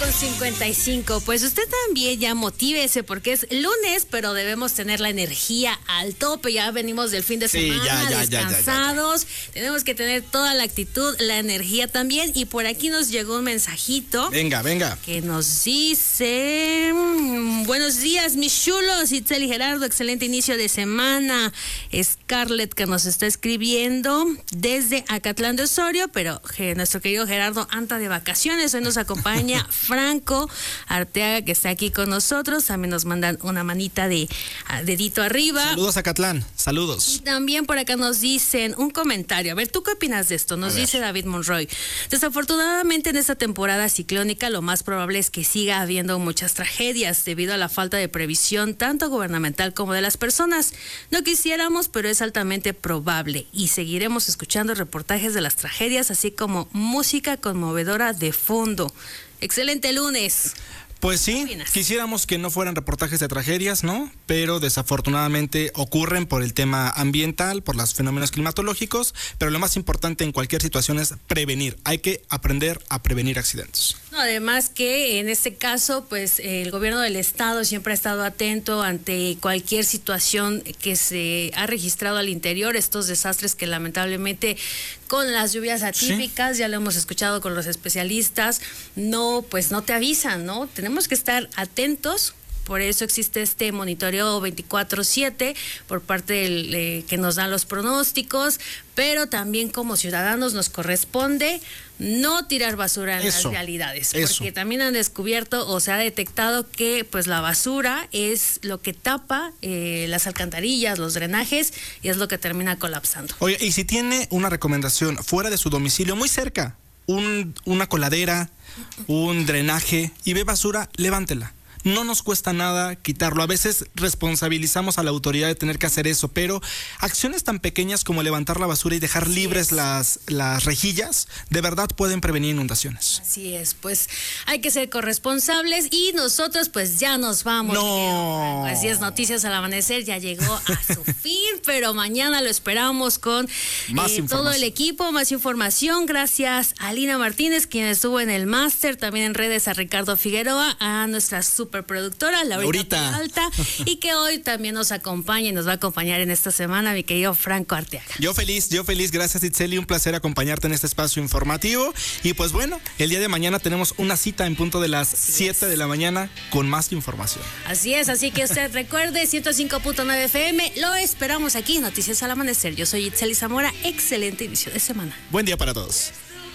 8:55. Pues usted también ya motívese porque es lunes, pero debemos tener la energía al tope. Ya venimos del fin de semana, descansados. Tenemos que tener toda la actitud, la energía también. Y por aquí nos llegó un mensajito. Venga. Que nos dice: buenos días, mis chulos. Itzel y Gerardo, excelente inicio de semana. Scarlett que nos está escribiendo desde Acatlán de Osorio, pero nuestro querido Gerardo anda de vacaciones. Hoy nos acompaña Franco Arteaga, que está aquí con nosotros. También nos mandan una manita de dedito arriba. Saludos a Acatlán, saludos. Y también por acá nos dicen un comentario. A ver, ¿tú qué opinas de esto? Nos dice David Monroy: desafortunadamente en esta temporada ciclónica lo más probable es que siga habiendo muchas tragedias debido a la falta de previsión tanto gubernamental como de las personas. No quisiéramos, pero es altamente probable y seguiremos escuchando reportajes de las tragedias, así como música conmovedora de fondo. Excelente lunes. Pues sí, quisiéramos que no fueran reportajes de tragedias, ¿no? Pero desafortunadamente ocurren por el tema ambiental, por los fenómenos climatológicos, pero lo más importante en cualquier situación es prevenir. Hay que aprender a prevenir accidentes. No, además que en este caso, pues el gobierno del estado siempre ha estado atento ante cualquier situación que se ha registrado al interior, estos desastres que lamentablemente con las lluvias atípicas, ya lo hemos escuchado con los especialistas, no te avisan, ¿no? Tenemos que estar atentos. Por eso existe este monitoreo 24/7 por parte del que nos dan los pronósticos, pero también como ciudadanos nos corresponde no tirar basura en las vialidades, porque también han descubierto o se ha detectado que pues la basura es lo que tapa las alcantarillas, los drenajes, y es lo que termina colapsando. Oye, y si tiene una recomendación fuera de su domicilio, muy cerca, una coladera, un drenaje y ve basura, levántela. No nos cuesta nada quitarlo. A veces responsabilizamos a la autoridad de tener que hacer eso, pero acciones tan pequeñas como levantar la basura y dejar libres las rejillas, de verdad pueden prevenir inundaciones. Así es, pues hay que ser corresponsables y nosotros pues ya nos vamos. No. Así es, Noticias al Amanecer ya llegó a su fin, pero mañana lo esperamos con todo el equipo, más información. Gracias a Lina Martínez, quien estuvo en el máster, también en redes a Ricardo Figueroa, a nuestra superproductora Laurita Alta, y que hoy también nos acompaña y nos va a acompañar en esta semana mi querido Franco Arteaga. Yo feliz, gracias Itzeli, un placer acompañarte en este espacio informativo, y pues bueno, el día de mañana tenemos una cita en punto de las 7 de la mañana con más información. Así es, así que usted recuerde 105.9 FM, lo esperamos aquí, Noticias al Amanecer. Yo soy Itzeli Zamora, excelente inicio de semana. Buen día para todos.